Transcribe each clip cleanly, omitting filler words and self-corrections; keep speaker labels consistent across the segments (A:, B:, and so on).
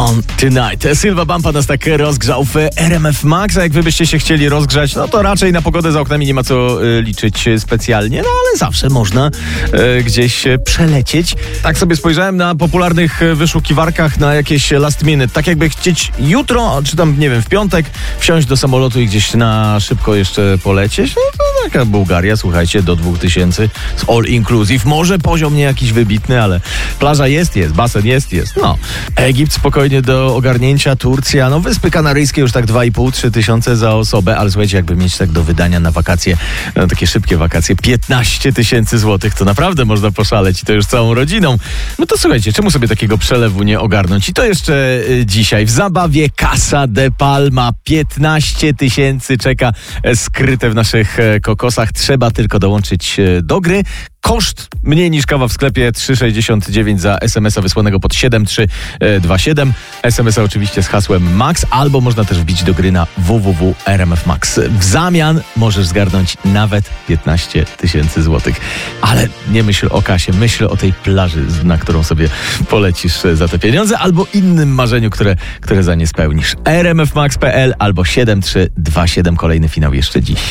A: on Tonight. Sylwa Bumpa nas tak rozgrzał w RMF Max, a jak wy byście się chcieli rozgrzać, no to raczej na pogodę za oknami nie ma co liczyć specjalnie, no ale zawsze można gdzieś przelecieć. Tak sobie spojrzałem na popularnych wyszukiwarkach na jakieś last minute, tak jakby chcieć jutro, czy tam nie wiem, w piątek wsiąść do samolotu i gdzieś na szybko jeszcze polecieć, no to taka Bułgaria, słuchajcie, do 2000 z all inclusive. Może poziom nie jakiś wybitny, ale plaża jest, basen jest. No. Egipt spokojnie do ogarnięcia, Turcja, no Wyspy Kanaryjskie już tak 2,5-3 tysiące za osobę, ale słuchajcie, jakby mieć tak do wydania na wakacje, no, takie szybkie wakacje, 15 tysięcy złotych, to naprawdę można poszaleć i to już całą rodziną. No to słuchajcie, czemu sobie takiego przelewu nie ogarnąć? I to jeszcze dzisiaj w zabawie Casa de Palma, 15 tysięcy czeka skryte w naszych kokosach. Trzeba tylko dołączyć do gry. Koszt mniej niż kawa w sklepie, 3,69 za SMS-a wysłanego pod 7327. SMS-a oczywiście z hasłem MAX, albo można też wbić do gry na www.rmfmax. W zamian możesz zgarnąć nawet 15 tysięcy złotych. Ale nie myśl o kasie, myśl o tej plaży, na którą sobie polecisz za te pieniądze, albo innym marzeniu, które za nie spełnisz. rmfmax.pl albo 7327. Kolejny finał jeszcze dziś.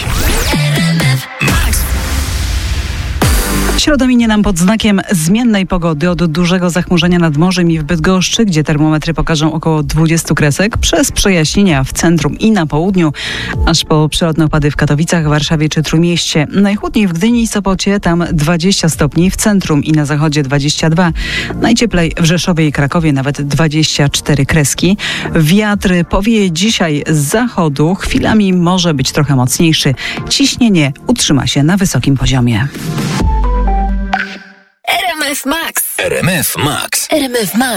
B: Środa minie nam pod znakiem zmiennej pogody, od dużego zachmurzenia nad morzem i w Bydgoszczy, gdzie termometry pokażą około 20 kresek, przez przejaśnienia w centrum i na południu, aż po przelotne opady w Katowicach, Warszawie czy Trójmieście. Najchłodniej w Gdyni i Sopocie, tam 20 stopni, w centrum i na zachodzie 22. Najcieplej w Rzeszowie i Krakowie, nawet 24 kreski. Wiatr powieje dzisiaj z zachodu, chwilami może być trochę mocniejszy. Ciśnienie utrzyma się na wysokim poziomie.
C: RMF Max.
D: RMF Max.
C: RMF Max.